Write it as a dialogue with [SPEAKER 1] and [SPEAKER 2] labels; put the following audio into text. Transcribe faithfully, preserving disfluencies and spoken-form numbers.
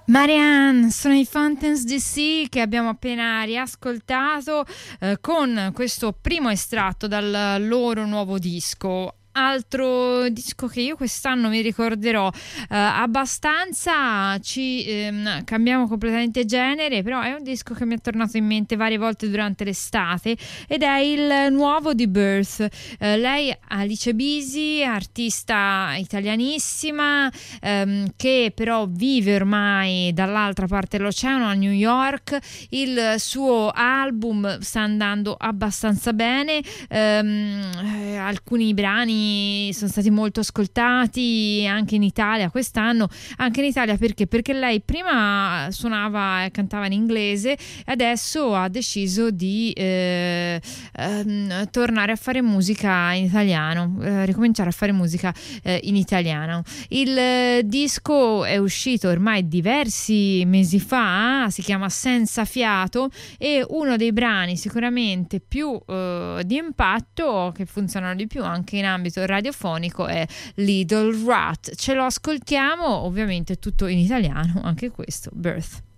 [SPEAKER 1] Marianne, sono i Fountains D C che abbiamo appena riascoltato eh, con questo primo estratto dal loro nuovo disco. Altro disco che io quest'anno mi ricorderò eh, abbastanza, ci ehm, cambiamo completamente genere, però è un disco che mi è tornato in mente varie volte durante l'estate ed è il nuovo di Birth. Eh, lei Alice Bisi, artista italianissima ehm, che però vive ormai dall'altra parte dell'oceano a New York. Il suo album sta andando abbastanza bene, ehm, eh, alcuni brani sono stati molto ascoltati anche in Italia quest'anno, anche in Italia perché? Perché lei prima suonava e cantava in inglese e adesso ha deciso di eh, ehm, tornare a fare musica in italiano, eh, ricominciare a fare musica eh, in italiano. Il eh, disco è uscito ormai diversi mesi fa, si chiama Senza Fiato e uno dei brani sicuramente più eh, di impatto, che funzionano di più anche in ambito radiofonico, è Little Rat. Ce lo ascoltiamo, ovviamente tutto in italiano, anche questo, Birth.